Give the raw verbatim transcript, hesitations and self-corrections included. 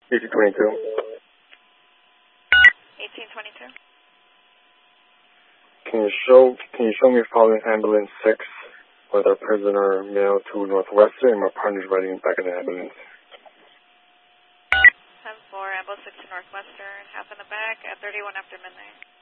eighteen twenty-two. eighteen twenty-two. Can you show Can you show me following ambulance six with our prisoner male to Northwestern and my partner's riding back in the ambulance? ten four, ambulance six to Northwestern, half in the back at thirty-one after midnight.